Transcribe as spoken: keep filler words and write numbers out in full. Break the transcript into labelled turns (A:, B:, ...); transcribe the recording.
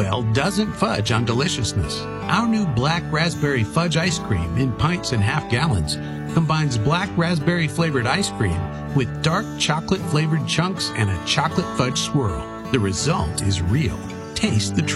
A: Bell doesn't fudge on deliciousness. Our new black raspberry fudge ice cream in pints and half gallons combines black raspberry flavored ice cream with dark chocolate flavored chunks and a chocolate fudge swirl. The result is real. Taste the truth.